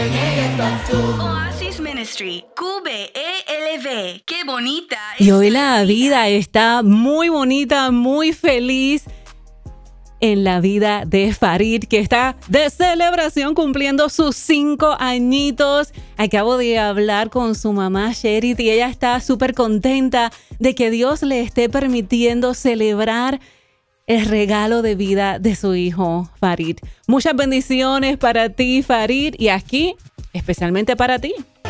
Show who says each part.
Speaker 1: Oasis Ministry, QBELV. ¡Qué bonita!
Speaker 2: Y hoy la vida está muy bonita, muy feliz en la vida de Farid, que está de celebración cumpliendo sus 5 añitos. Acabo de hablar con su mamá Sherit y ella está súper contenta de que Dios le esté permitiendo celebrar el regalo de vida de su hijo Farid. Muchas bendiciones para ti, Farid, y aquí especialmente para ti.